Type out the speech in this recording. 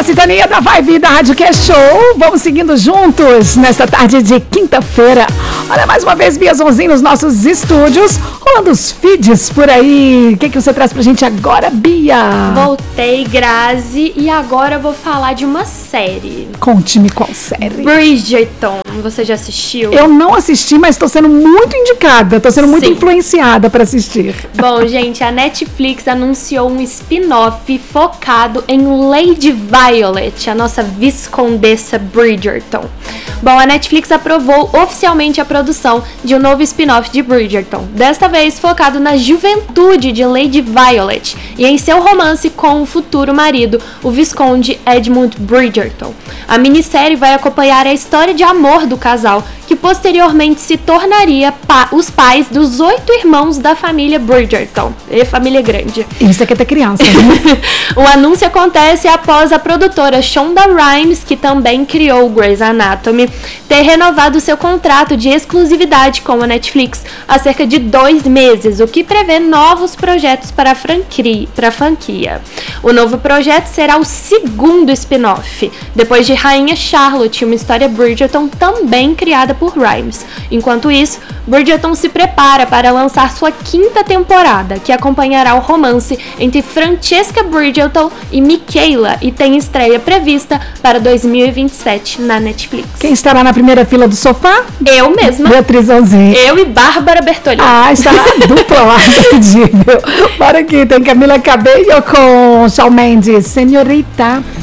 na sintonia da Vibe da Rádio Que Show. Vamos seguindo juntos nesta tarde de quinta-feira. Olha, mais uma vez, Bia Zonzinho nos nossos estúdios, rolando os feeds por aí. O que você traz pra gente agora, Bia? Voltei, Grazi, e agora eu vou falar de uma série. Conte-me qual série. Bridgerton, você já assistiu? Eu não assisti, mas tô sendo muito indicada, tô sendo muito influenciada pra assistir. Bom, gente, a Netflix anunciou um spin-off focado em Lady Violet, a nossa viscondessa Bridgerton. Bom, a Netflix aprovou oficialmente a produção de um novo spin-off de Bridgerton, desta vez focado na juventude de Lady Violet e em seu romance com o futuro marido, o Visconde Edmund Bridgerton. A minissérie vai acompanhar a história de amor do casal, que posteriormente se tornaria os pais dos 8 irmãos da família Bridgerton. E família grande. Isso aqui é até criança, né? O anúncio acontece após a produtora Shonda Rhimes, que também criou Grey's Anatomy, ter renovado seu contrato de exclusividade com a Netflix há cerca de 2 meses, o que prevê novos projetos para a franquia. O novo projeto será o segundo spin-off, depois de Rainha Charlotte, uma história Bridgerton também criada por Rhimes. Enquanto isso, Bridgerton se prepara para lançar sua 5ª temporada, que acompanhará o romance entre Francesca Bridgerton e Michaela e tem estreia prevista para 2027 na Netflix. Quem estará na primeira fila do sofá? Eu mesma. Beatriz Zonzinho. Eu e Bárbara Bertolini. Ah, está na dupla lá, imperdível. Bora aqui, tem Camila Cabello com Shawn Mendes, Senhorita.